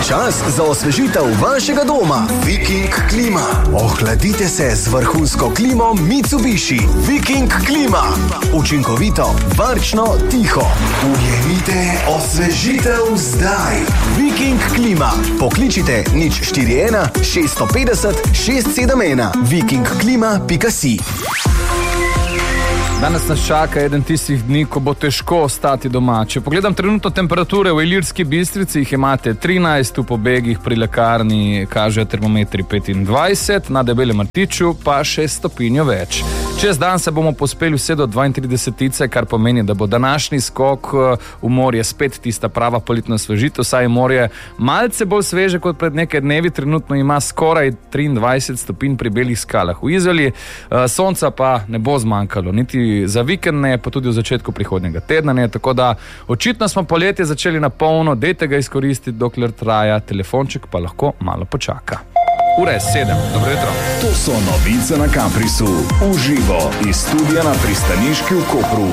Čas za osvežitev vašega doma. Viking klima. Ohladite se z vrhunsko klimo Mitsubishi. Viking klima. Učinkovito, varčno, tiho. Ujemite osvežitev zdaj. Viking klima. Pokličite 041 650 671. vikingklima.si. Danes nas čaka eden tistih dni, ko bo težko ostati doma. Če pogledam trenutno temperature v Ilirski Bistrici, jih imate 13, v pobegih pri lekarni kažejo termometri 25, na Debelem Rtiču pa 6 stopinj več. Čez dan se bomo pospeli vse do 32, kar pomeni, da bo današnji skok v morje spet tista prava poletna osvežitev, saj je morje malce bolj sveže kot pred nekaj dnevi, trenutno ima skoraj 23 stopinj pri Belih skalah v Izoli, sonca pa ne bo zmanjkalo, niti za vikend ne, pa tudi v začetku prihodnjega tedna ne, tako da očitno smo poletje začeli na polno, dejte ga izkoristiti, dokler traja, telefonček pa lahko malo počaka. Ura je 7, dobro jutro. To so novice na Caprisu, uživo iz studia na pristaniški v Kopru.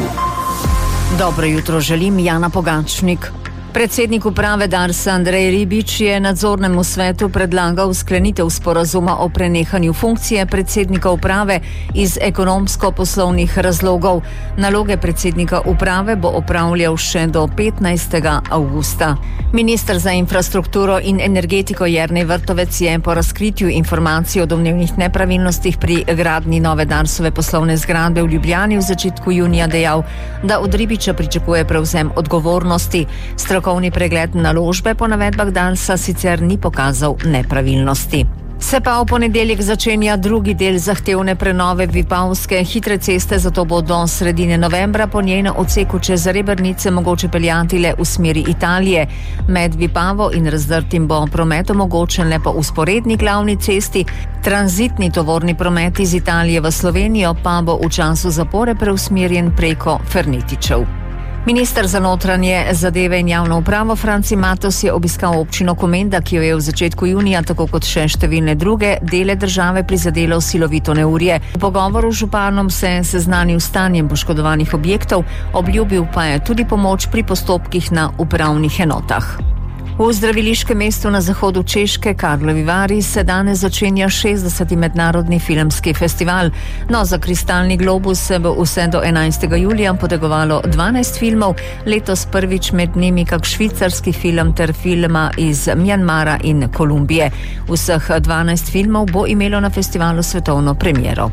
Dobro jutro želim, Jana Pogačnik. Predsednik uprave Darsa Andrej Ribič je nadzornemu svetu predlagal sklenitev sporazuma o prenehanju funkcije predsednika uprave iz ekonomsko-poslovnih razlogov. Naloge predsednika uprave bo opravljal še do 15. avgusta. Minister za infrastrukturo in energetiko Jernej Vrtovec je po razkritju informacij o domnevnih nepravilnostih pri gradnji nove Darsove poslovne zgradbe v Ljubljani v začetku junija dejal, da od Ribiča pričakuje prevzem odgovornosti. Strokovni pregled naložbe po navedbah Darsa sicer ni pokazal nepravilnosti. Se pa v ponedeljek začenja drugi del zahtevne prenove Vipavske hitre ceste, zato bo do sredine novembra po njej na odseku čez Rebernice mogoče peljati le v smeri Italije. Med Vipavo in Razdrtim bo promet omogočen le po vzporedni glavni cesti, tranzitni tovorni promet iz Italije v Slovenijo pa bo v času zapore preusmerjen preko Fernetičev. Minister za notranje zadeve in javno upravo Franci Matos je obiskal občino Komenda, ki jo je v začetku junija, tako kot še številne druge dele države, prizadelo silovito neurje. V pogovoru z županom se je seznanil s stanjem poškodovanih objektov, obljubil pa je tudi pomoč pri postopkih na upravnih enotah. V zdraviliškem mestu na zahodu Češke, Karlovi Vari, se danes začenja 60. mednarodni filmski festival. No, za Kristalni globus se bo vse do 11. julija potegovalo 12 filmov, letos prvič med njimi kak švicarski film ter filma iz Mjanmara in Kolumbije. Vseh 12 filmov bo imelo na festivalu svetovno premiero.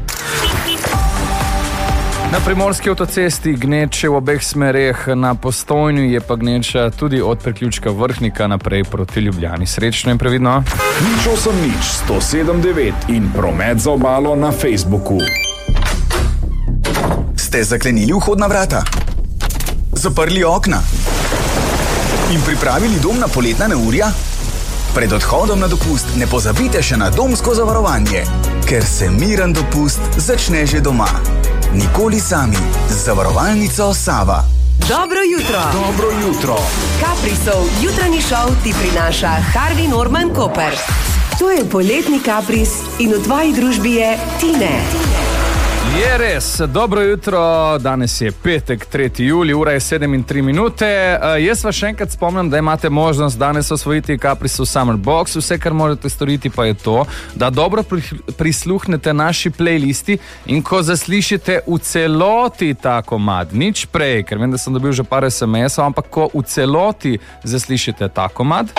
Na primorski avtocesti gneče v obeh smereh, na Postojnju je pa gneča tudi od priključka Vrhnika naprej proti Ljubljani. Srečno in previdno. Nič 179 in promet za obalo na Facebooku. Ste zaklenili vhodna vrata? Zaprli okna? In pripravili dom na poletna neurja? Pred odhodom na dopust ne pozabite še na domsko zavarovanje, ker se miren dopust začne že doma. Nikoli sami. Z zavarovalnico Sava. Dobro jutro. Dobro jutro. Caprisov jutranji šov ti prinaša Harvey Norman Koper. To je poletni Capris in v tvoji družbi je Tine. Je res, dobro jutro, danes je petek, 3. julij, ura je 7:03. Jaz vas še enkrat spomnim, da imate možnost danes osvojiti Caprisov Summer Box. Vse, kar morate storiti, pa je to, da dobro prisluhnete naši playlisti in ko zaslišite v celoti ta komad, nič prej, ker vem, da sem dobil že par SMS-ov, ampak ko v celoti zaslišite ta komad,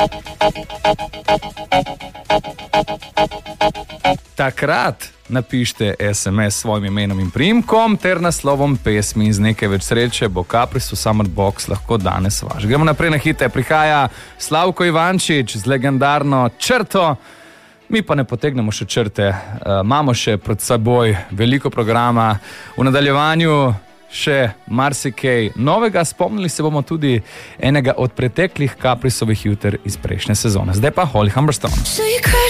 takrat napišite SMS s svojim imenom in priimkom ter naslovom pesmi in z nekaj več sreče bo Caprisov Summer Box lahko danes vaš. Gremo naprej na hite. Prihaja Slavko Ivančič z legendarno Črto. Mi pa ne potegnemo še črte. Imamo še pred seboj veliko programa. V nadaljevanju še marsikaj novega. Spomnili se bomo tudi enega od preteklih Caprisovih juter iz prejšnje sezone. Zdaj pa Holly Humberstone.